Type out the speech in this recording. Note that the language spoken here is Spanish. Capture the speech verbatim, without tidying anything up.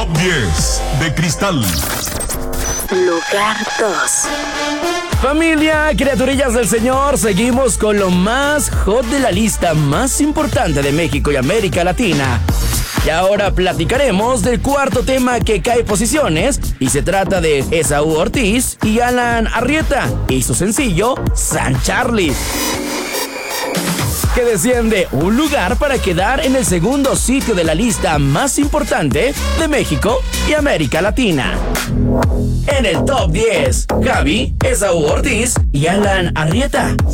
Top diez de Cristal. Lugar dos. Familia, criaturillas del Señor, seguimos con lo más hot de la lista más importante de México y América Latina. Y ahora platicaremos del cuarto tema que cae posiciones, y se trata de Esaú Ortiz y Alan Arrieta y su sencillo San Charlie, que desciende un lugar para quedar en el segundo sitio de la lista más importante de México y América Latina. En el top diez, Gaby, Esaú Ortiz y Alan Arrieta,